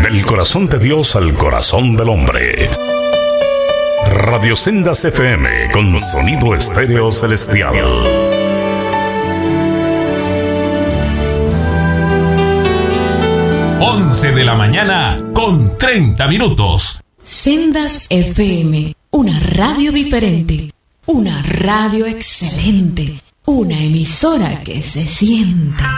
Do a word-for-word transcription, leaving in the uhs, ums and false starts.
Del corazón de Dios al corazón del hombre. Radio Sendas F M con sonido estéreo celestial. once de la mañana con treinta minutos. Sendas F M, una radio diferente, una radio excelente, una emisora que se siente.